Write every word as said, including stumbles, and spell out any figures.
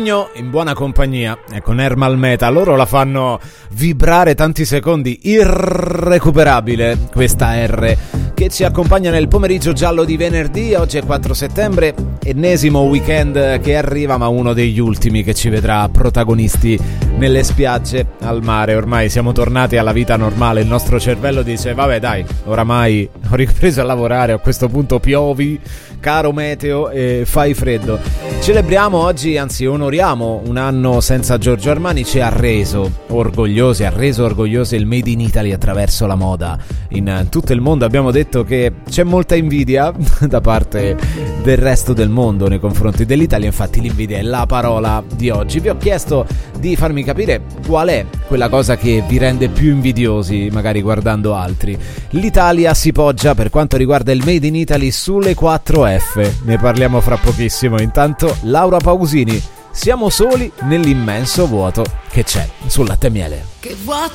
Giugno in buona compagnia e con Ermal Meta, loro la fanno vibrare tanti secondi, irrecuperabile questa R che ci accompagna nel pomeriggio giallo di venerdì. Oggi è quattro settembre, ennesimo weekend che arriva, ma uno degli ultimi che ci vedrà protagonisti nelle spiagge, al mare. Ormai siamo tornati alla vita normale, il nostro cervello dice vabbè dai, oramai ho ripreso a lavorare, a questo punto piovi, caro meteo, e fai freddo. Celebriamo oggi, anzi onoriamo un anno senza Giorgio Armani. Ci ha reso orgogliosi, ha reso orgogliosi il Made in Italy attraverso la moda in tutto il mondo. Abbiamo detto che c'è molta invidia da parte del resto del mondo nei confronti dell'Italia, infatti l'invidia è la parola di oggi. Vi ho chiesto di farmi capire qual è quella cosa che vi rende più invidiosi magari guardando altri. L'Italia si poggia per quanto riguarda il Made in Italy sulle quattro F, ne parliamo fra pochissimo. Intanto Laura Pausini, siamo soli nell'immenso vuoto che c'è sul Latte e Miele. Che vuoto